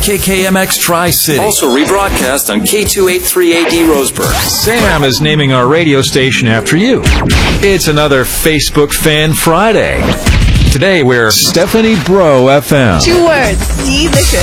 KKMX Tri-City. Also rebroadcast on K283AD Roseburg. Sam is naming our radio station after you. It's another Facebook Fan Friday. Today we're Stephanie Bro FM. 2 words. Delicious.